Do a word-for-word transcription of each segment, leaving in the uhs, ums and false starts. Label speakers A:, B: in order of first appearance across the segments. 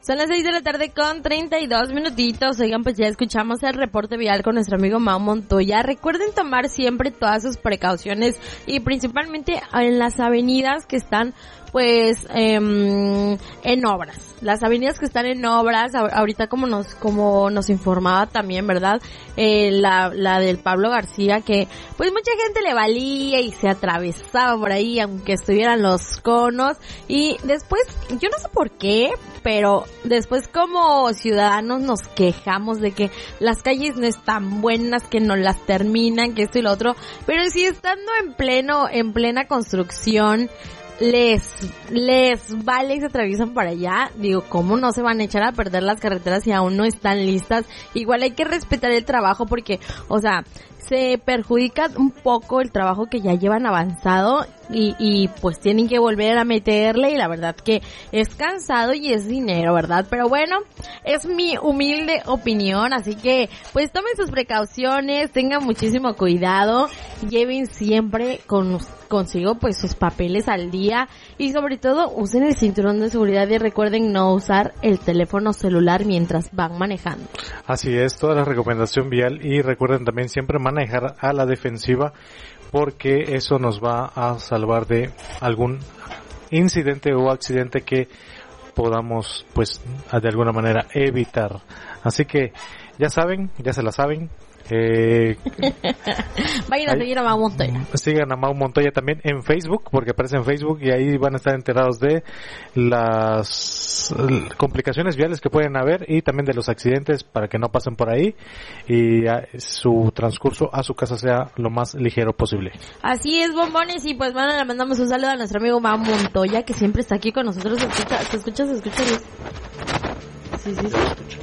A: Son las seis de la tarde con treinta y dos minutitos. Oigan, pues ya escuchamos el reporte vial con nuestro amigo Mau Montoya. Recuerden tomar siempre todas sus precauciones y principalmente en las avenidas que están pues eh, en obras. Las avenidas que están en obras, ahorita como nos como nos informaba también, ¿verdad? Eh, la, la del Pablo García, que pues mucha gente le valía y se atravesaba por ahí, aunque estuvieran los conos. Y después, yo no sé por qué, pero después como ciudadanos nos quejamos de que las calles no están buenas, que no las terminan, que esto y lo otro. Pero si estando en pleno, en plena construcción, les les vale y se atraviesan para allá, digo, ¿cómo no se van a echar a perder las carreteras si aún no están listas? Igual hay que respetar el trabajo porque, o sea, se perjudica un poco el trabajo que ya llevan avanzado y, y pues tienen que volver a meterle y la verdad que es cansado y es dinero, ¿verdad? Pero bueno, es mi humilde opinión, así que pues tomen sus precauciones, tengan muchísimo cuidado, lleven siempre con consigo pues sus papeles al día y sobre todo usen el cinturón de seguridad y recuerden no usar el teléfono celular mientras van manejando.
B: Así es, toda la recomendación vial y recuerden también siempre manejar a la defensiva porque eso nos va a salvar de algún incidente o accidente que podamos pues de alguna manera evitar. Así que ya saben, ya se la saben. Eh,
A: Vayan a seguir a Mau Montoya.
B: Sigan a Mau Montoya también en Facebook, porque aparece en Facebook y ahí van a estar enterados de las complicaciones viales que pueden haber y también de los accidentes para que no pasen por ahí y su transcurso a su casa sea lo más ligero posible.
A: Así es, bombones, y pues bueno, le mandamos un saludo a nuestro amigo Mau Montoya que siempre está aquí con nosotros. ¿Se escucha? ¿Se escucha? ¿Se escucha? Sí, sí, se escucha.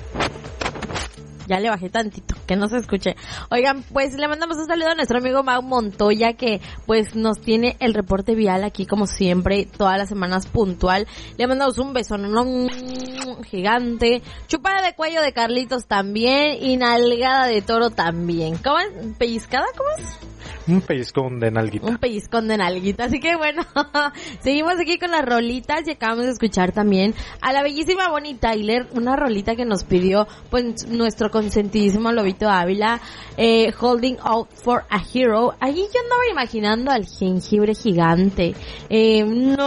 A: Ya le bajé tantito, que no se escuche. Oigan, pues le mandamos un saludo a nuestro amigo Mau Montoya, que pues nos tiene el reporte vial aquí como siempre, todas las semanas puntual. Le mandamos un beso no, no, gigante, chupada de cuello de Carlitos también, y nalgada de toro también. ¿Cómo es? ¿Pellizcada? ¿Cómo es?
B: Un pellizcón de nalguita.
A: Un pellizcón de nalguita. Así que bueno, seguimos aquí con las rolitas y acabamos de escuchar también a la bellísima Bonnie Tyler, una rolita que nos pidió pues nuestro consentidísimo Lobito Ávila, eh, Holding Out for a Hero. Ahí yo andaba imaginando al jengibre gigante. Eh,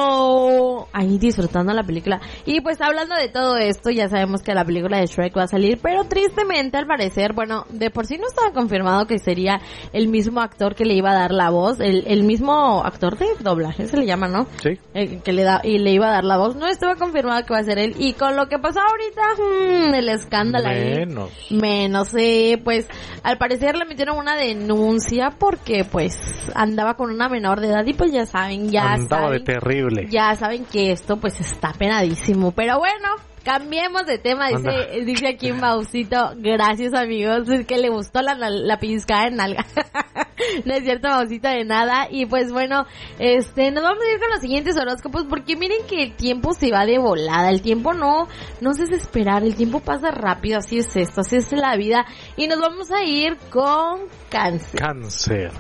A: no, ahí disfrutando la película. Y pues hablando de todo esto, ya sabemos que la película de Shrek va a salir, pero tristemente al parecer, bueno, de por sí no estaba confirmado que sería el mismo actor que le iba a dar la voz, el, el mismo actor de doblaje se le llama, ¿no?
B: Sí.
A: El que le da y le iba a dar la voz, no estaba confirmado que va a ser él, y con lo que pasó ahorita, mmm, el escándalo
B: menos.
A: ahí, menos, eh, pues al parecer le metieron una denuncia porque pues andaba con una menor de edad y pues ya saben, ya
B: andaba
A: saben,
B: de terrible,
A: ya saben que esto pues está penadísimo, pero bueno. Cambiemos de tema, dice Anda. dice aquí Mausito, gracias amigos, es que le gustó la, la, la pellizcada en nalga. No es cierto, Mausito, de nada. Y pues bueno, este, nos vamos a ir con los siguientes horóscopos porque miren que el tiempo se va de volada, el tiempo no, no se desesperar, el tiempo pasa rápido, así es esto, así es la vida. Y nos vamos a ir con Cáncer.
B: Cáncer.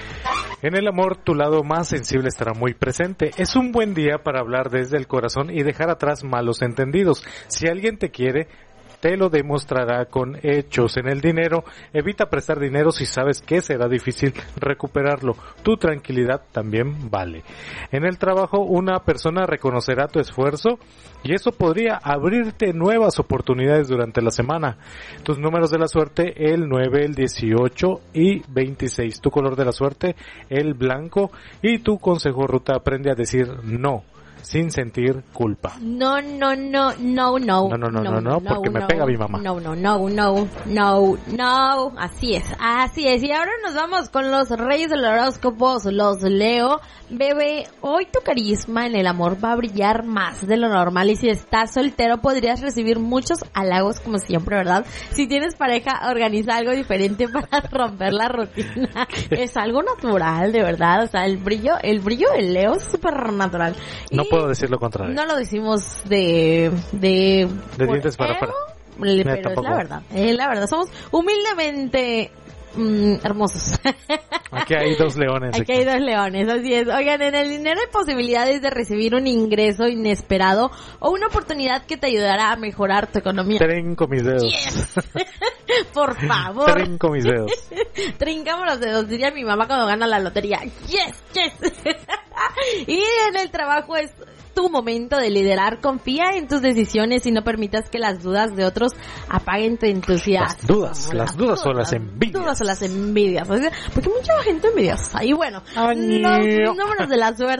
B: En el amor, tu lado más sensible estará muy presente. Es un buen día para hablar desde el corazón y dejar atrás malos entendidos. Si alguien te quiere, te lo demostrará con hechos. En el dinero, evita prestar dinero si sabes que será difícil recuperarlo. Tu tranquilidad también vale. En el trabajo, una persona reconocerá tu esfuerzo y eso podría abrirte nuevas oportunidades durante la semana. Tus números de la suerte, el nueve, el dieciocho y veintiséis. Tu color de la suerte, el blanco. Y tu consejo ruta, aprende a decir no sin sentir culpa.
A: No, no, no, no, no.
B: No, no, no, no, no, porque me pega mi mamá.
A: No, no, no, no, no, no. Así es, así es. Y ahora nos vamos con los reyes del horóscopo, los Leo. Bebé, hoy tu carisma en el amor va a brillar más de lo normal y si estás soltero podrías recibir muchos halagos como siempre, ¿verdad? Si tienes pareja, organiza algo diferente para romper la rutina. Es algo natural, de verdad. O sea, el brillo, el brillo del Leo es súper natural.
B: No
A: y
B: puedo decir lo contrario.
A: No lo decimos de... De,
B: de dientes para afuera.
A: Pero es la verdad, es la verdad. Somos humildemente mmm, hermosos.
B: Aquí hay dos leones.
A: Aquí hay dos leones, así es. Oigan, en el dinero hay posibilidades de recibir un ingreso inesperado o una oportunidad que te ayudará a mejorar tu economía.
B: Trinco mis dedos.
A: Yes. Por favor.
B: Trinco mis dedos.
A: Trincamos los dedos, diría mi mamá cuando gana la lotería. Yes, yes. Y en el trabajo es tu momento de liderar. Confía en tus decisiones y no permitas que las dudas de otros apaguen tu entusiasmo.
B: Las dudas, las, las dudas, dudas o las envidias.
A: Las dudas o las envidias. Porque mucha gente envidiosa. Y bueno,
B: Ay,
A: los números de la suerte